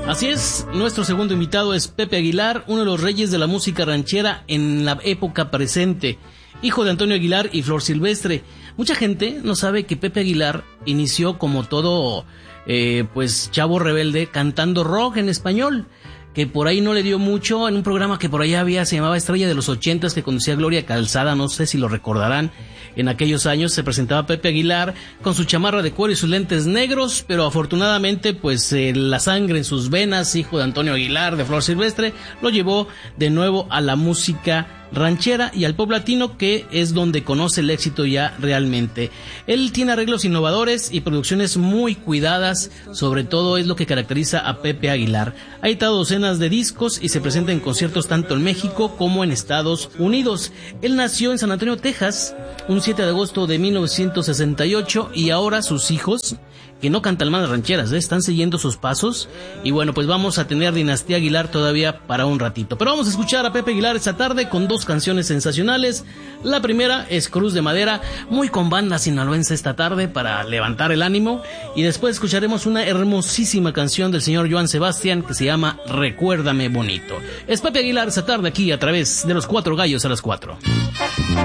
Así es, nuestro segundo invitado es Pepe Aguilar, uno de los reyes de la música ranchera en la época presente, hijo de Antonio Aguilar y Flor Silvestre. Mucha gente no sabe que Pepe Aguilar inició como todo pues chavo rebelde cantando rock en español, que por ahí no le dio mucho en un programa que por allá había, se llamaba Estrella de los 80s, que conducía Gloria Calzada, no sé si lo recordarán. En aquellos años se presentaba Pepe Aguilar con su chamarra de cuero y sus lentes negros, pero afortunadamente pues la sangre en sus venas, hijo de Antonio Aguilar, de Flor Silvestre, lo llevó de nuevo a la música ranchera y al pop latino, que es donde conoce el éxito ya realmente. Él tiene arreglos innovadores y producciones muy cuidadas, sobre todo es lo que caracteriza a Pepe Aguilar. Ha editado docenas de discos y se presenta en conciertos tanto en México como en Estados Unidos. Él nació en San Antonio, Texas, un 7 de agosto de 1968, y ahora sus hijos, que no cantan más rancheras, están siguiendo sus pasos. Y bueno, pues vamos a tener Dinastía Aguilar todavía para un ratito. Pero vamos a escuchar a Pepe Aguilar esta tarde con dos canciones sensacionales. La primera es Cruz de Madera, muy con banda sinaloense esta tarde para levantar el ánimo. Y después escucharemos una hermosísima canción del señor Joan Sebastián que se llama Recuérdame Bonito. Es Pepe Aguilar esta tarde aquí a través de Los Cuatro Gallos a las 4.